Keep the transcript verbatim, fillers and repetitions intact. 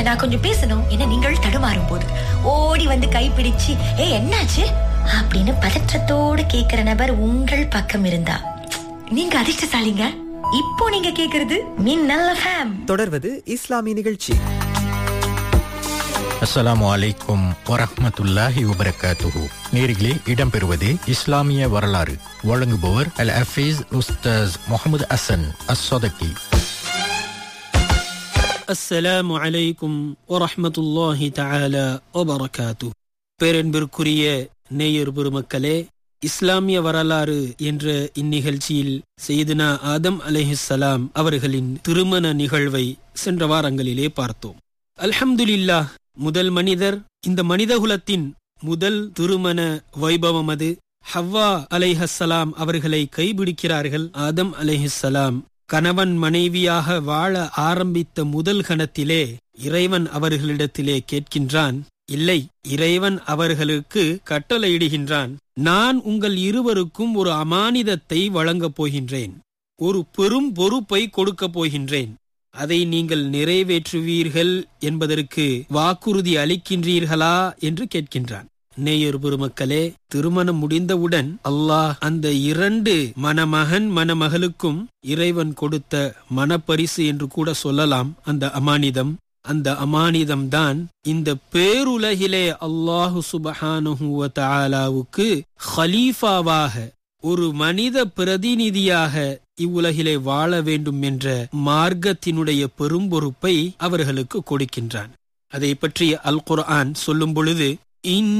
நான் கொஞ்சம் பேசணும் என நீங்கள் தடுமாறும் போது ஓடி வந்து கைப்பிடிச்சு ஏ என்னாச்சு அப்படின்னு பதற்றத்தோடு கேக்குற நபர் உங்கள் பக்கம் இருந்தா நீங்க அதிர்ஷ்டசாலிங்க. இப்போ நீங்க கேக்குறது மின்னல் எஃப்எம். தொடர்வது இஸ்லாமிய நிகழ்ச்சி. அஸ்ஸலாமு அலைக்கும் வரஹ்மத்துல்லாஹி வபரகாத்துஹு. நேரிலே இடம்பெறுவது இஸ்லாமிய வரலாறு. வழங்குபவர் அல் ஹஃபீஸ் உஸ்தாஸ் முஹம்மது ஹசன் அஸ்-ஸதகி. அஸ்ஸலாமு அலைக்கும் வரஹ்மத்துல்லாஹி தஆலா வபரகாத்துஹு. பேரன்பிற்குரிய நேயர் பெருமக்களே, இஸ்லாமிய வரலாறு என்ற இந்நிகழ்ச்சியில் சையதுனா ஆதம் அலைஹிஸ்ஸலாம் அவர்களின் திருமண நிகழ்வை சென்ற வாரங்களிலே பார்த்தோம். அல்ஹம்துலில்லாஹ், முதல் மனிதர், இந்த மனிதகுலத்தின் முதல் திருமண வைபவம் அது. ஹவ்வா அலைஹிஸ்ஸலாம் அவர்களை கைபிடிக்கிறார்கள். ஆதம் அலைஹிஸ்ஸலாம் கணவன் மனைவியாக வாழ ஆரம்பித்த முதல் கணத்திலே இறைவன் அவர்களிடத்திலே கேட்கின்றான். இல்லை, இறைவன் அவர்களுக்கு கட்டளையிடுகின்றான், நான் உங்கள் இருவருக்கும் ஒரு அமானிதத்தை வழங்கப் போகின்றேன், ஒரு பெரும் பொறுப்பை கொடுக்கப் போகின்றேன், அதை நீங்கள் நிறைவேற்றுவீர்கள் என்பதற்கு வாக்குறுதி அளிக்கின்றீர்களா என்று கேட்கின்றான். நேயர் பெருமக்களே, திருமணம் முடிந்தவுடன் அல்லாஹ் அந்த இரண்டு மணமகன் மணமகளுக்கும் இறைவன் கொடுத்த மனப்பரிசு என்று கூட சொல்லலாம் அந்த அமானிதம். அந்த அமானிதம் தான் இந்த பேருலகிலே அல்லாஹு சுப்ஹானஹு வ தஆலாவுக்கு ஹலீஃபாவாக, ஒரு மனித பிரதிநிதியாக இவ்வுலகிலே வாழ வேண்டும் என்ற மார்க்கத்தினுடைய பெரும் பொறுப்பை அவர்களுக்கு கொடுக்கின்றான். அதை பற்றி அல் குர்ஆன் சொல்லும் பொழுது,